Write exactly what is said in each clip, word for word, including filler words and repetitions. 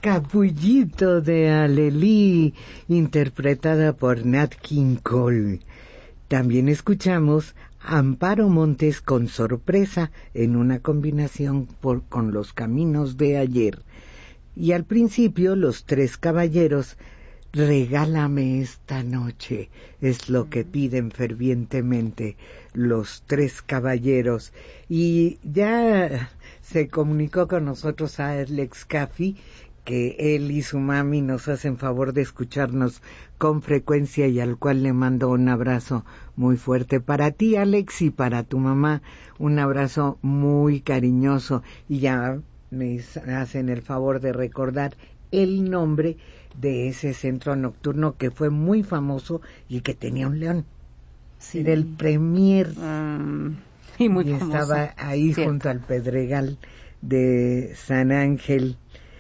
Capullito de Alelí, interpretada por Nat King Cole. También escuchamos Amparo Montes con Sorpresa, en una combinación por, con Los Caminos de Ayer. Y al principio, Los Tres Caballeros, Regálame esta noche, es lo que piden fervientemente Los Tres Caballeros. Y ya se comunicó con nosotros a Alex Caffi, que él y su mami nos hacen favor de escucharnos con frecuencia y al cual le mando un abrazo muy fuerte para ti, Alex, y para tu mamá, un abrazo muy cariñoso. Y ya me hacen el favor de recordar el nombre de ese centro nocturno que fue muy famoso y que tenía un león. Sí. Era el Premier. Um, y muy y famoso. Estaba ahí Cierto. Junto al Pedregal de San Ángel.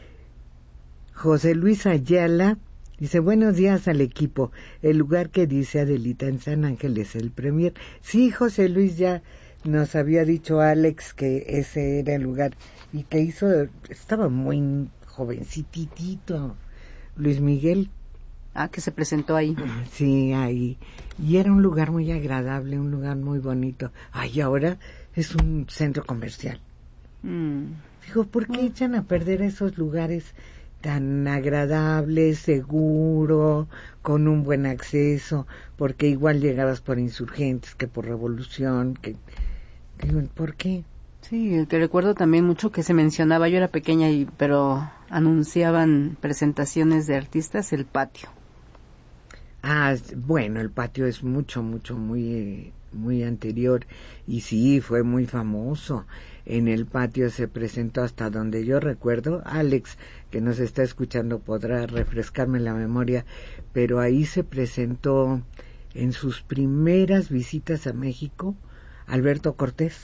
José Luis Ayala dice, buenos días al equipo. El lugar que dice Adelita en San Ángel es el Premier. Sí, José Luis, ya nos había dicho Alex que ese era el lugar y que hizo, estaba muy jovencitito Luis Miguel. Ah, que se presentó ahí. Sí, ahí. Y era un lugar muy agradable, un lugar muy bonito. Ay, ahora es un centro comercial. Mm. Digo, ¿por qué mm. echan a perder esos lugares tan agradable, seguro, con un buen acceso? Porque igual llegabas por Insurgentes que por Revolución, que digo, ¿por qué? Sí, que recuerdo también mucho que se mencionaba, yo era pequeña y pero anunciaban presentaciones de artistas, el patio. Ah, bueno, el patio es mucho, mucho, muy, muy anterior y sí, fue muy famoso. En el patio se presentó hasta donde yo recuerdo, Alex, que nos está escuchando, podrá refrescarme la memoria, pero ahí se presentó en sus primeras visitas a México Alberto Cortés.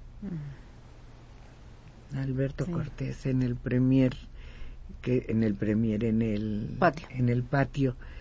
Mm. Alberto sí. Cortés en el premier, que en el premier, en el patio. en el patio.